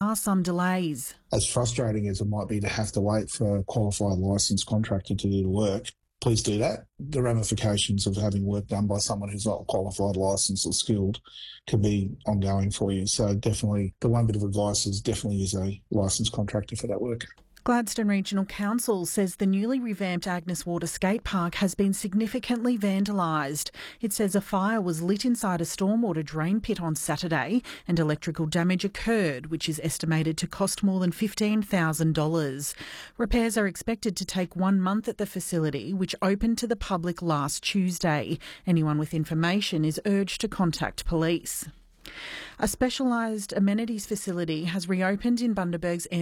are some delays. As frustrating as it might be to have to wait for a qualified licensed contractor to do the work, please do that. The ramifications of having work done by someone who's not qualified, licensed or skilled can be ongoing for you. So definitely, the one bit of advice is definitely use a licensed contractor for that work. Gladstone Regional Council says the newly revamped Agnes Water Skate Park has been significantly vandalised. It says a fire was lit inside a stormwater drain pit on Saturday and electrical damage occurred, which is estimated to cost more than $15,000. Repairs are expected to take 1 month at the facility, which opened to the public last Tuesday. Anyone with information is urged to contact police. A specialised amenities facility has reopened in Bundaberg's